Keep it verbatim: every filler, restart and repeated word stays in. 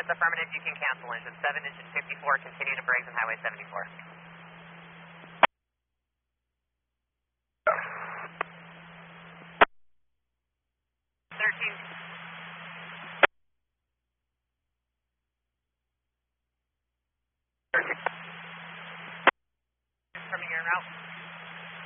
That's affirmative. You can cancel engine seven, engine fifty-four. Continue to brakes on Highway seventy-four. thirteen. thirteen. From your route.